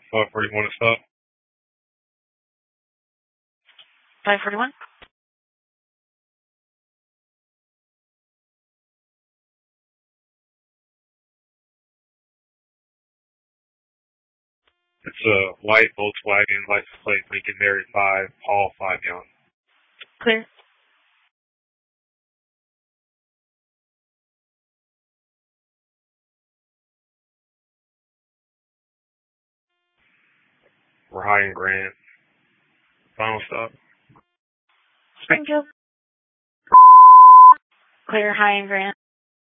541 to stop. 541? It's a white Volkswagen, license plate Lincoln Mary 5, Paul 5 Young. Clear. We're high in Grand. Final stop. Springfield. Clear, high and Grand.